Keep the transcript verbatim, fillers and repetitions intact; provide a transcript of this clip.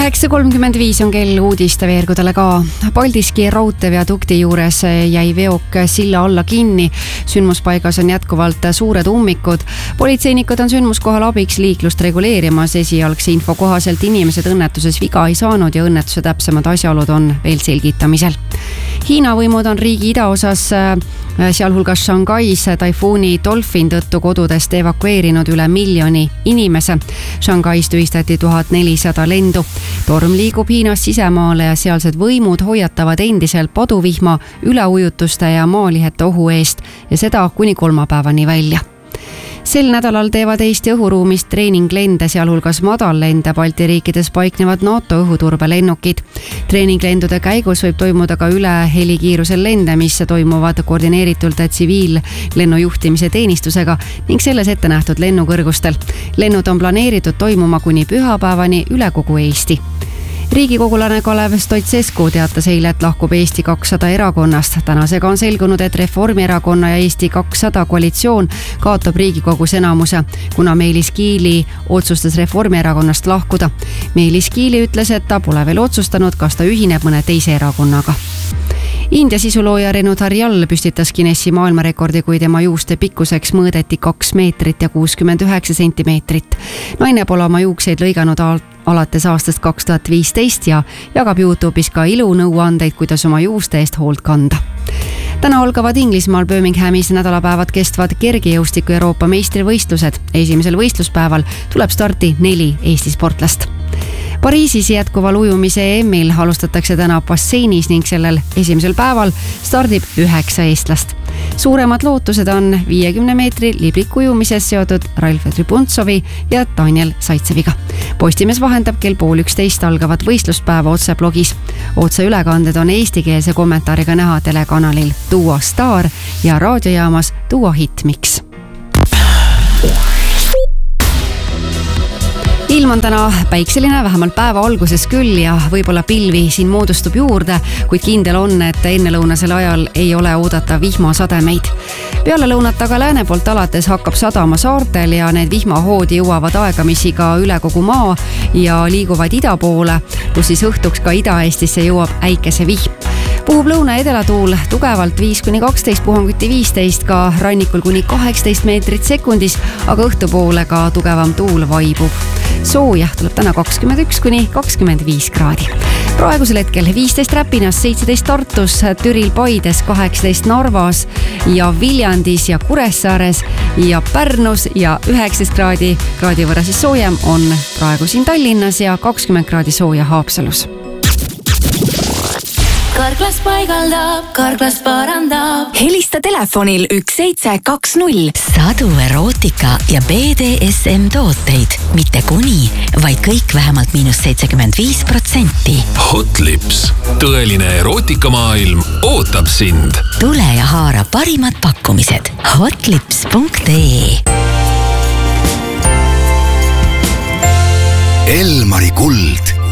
kaheksa kolmkümmend viis on kell uudiste veergudele ka. Paldiski raudteeviadukti juures jäi veok silla alla kinni. Sündmuspaigas on jätkuvalt suured ummikud. Politseinikud on sündmuskohal abiks liiklust reguleerimas. Esialgse info kohaselt inimesed õnnetuses viga ei saanud ja õnnetuse täpsemad asjaolud on veel selgitamisel. Hiina võimud on riigi idaosas, sealhulgas Shanghais taifuuni Dolphin tõttu kodudest evakueerinud üle miljoni inimese. Shanghais tühistati tuhat nelisada lendu. Torm liigub Hiinast sisemaale ja sealsed võimud hoiatavad endiselt paduvihma, üleujutuste ja maalihete ohu eest ja seda kuni kolmapäevani välja. Sel nädalal teevad Eesti õhuruumist treeninglende, sealhulgas madallende Balti riikides paiknevad NATO õhuturbelennukid. Treeninglendude käigus võib toimuda ka üle helikiirusel lende, mis toimuvad koordineeritult tsiviillennu juhtimise teenistusega ning selles ette nähtud lennukõrgustel. Lennud on planeeritud toimuma kuni pühapäevani üle kogu Eesti. Riigikogulane Kalev Stoicescu teatas eile, et lahkub Eesti kakssada erakonnast. Tänasega on selgunud, et Reformierakonna ja Eesti kakssada koalitsioon kaotab Riigikogus enamuse, kuna Meelis Kiili otsustas Reformierakonnast lahkuda. Meelis Kiili ütles, et ta pole veel otsustanud, kas ta ühineb mõne teise erakonnaga. India sisulooja Renu Tharjal püstitas Guinessi maailmarekordi, kui tema juuste pikkuseks mõõdeti kaks meetrit ja kuuskümmend üheksa sentimeetrit. Naine pole oma juukseid lõiganud alates aastast kaks tuhat viisteist ja jagab YouTube'is ka ilunõuandeid, kuidas oma juuste eest hoolt kanda. Täna algavad Inglismaal Birminghamis nädalapäevad kestvad kergejõustiku Euroopa meistrivõistlused. Esimesel võistluspäeval tuleb starti neli Eesti sportlast. Pariisis jätkuval ujumise E M-il alustatakse täna basseinis ning sellel esimesel päeval stardib üheksa eestlast. Suuremad lootused on viiekümne meetri libliku ujumises seotud Ralf Tribunzovi ja Daniel Saitseviga. Postimees vahendab kell pool üksteist algavat võistluspäeva otseblogis. Otseülekanded on eestikeelse kommentaariga näha telekanalil Duo Star ja raadiojaamas Duo Hitmix. Ilm on täna päikseline, vähemalt päeva alguses küll ja võib-olla pilvi siin moodustub juurde, kuid kindel on, et ennelõunasel ajal ei ole oodata vihmasademeid. Peale lõunat aga lääne poolt alates hakkab sadama saartel ja need vihmahood jõuavad aegamisi ka üle kogu maa ja liiguvad ida poole, kus siis õhtuks ka Ida-Eestisse jõuab äikesevihm. Puhub lõuna edelatuul tugevalt viis kuni kaksteist, puhanguti viisteist, ka rannikul kuni kaheksateist meetrit sekundis, aga õhtupoole ka tugevam tuul vaibub. Sooja tuleb täna kakskümmend üks kuni kakskümmend viis kraadi. Praegusel hetkel viisteist Räpinas, seitseteist Tartus, Türil Paides, kaheksateist Narvas ja Viljandis ja Kuressaares ja Pärnus ja üheksateist kraadi, kraadi võrra siis soojem on praegu siin Tallinnas ja kakskümmend kraadi sooja Haapsalus. Karklas paigaldab, Karklas parandab. Helista telefonil üks seitse kaks null. Sadu erootika ja B D S M tooteid. Mitte kuni, vaid kõik vähemalt miinus seitsekümmend viis protsenti. Hot Lips. Tõeline erootikamaailm ootab sind. Tule ja haara parimad pakkumised. hotlips punkt ee. Elmari kuld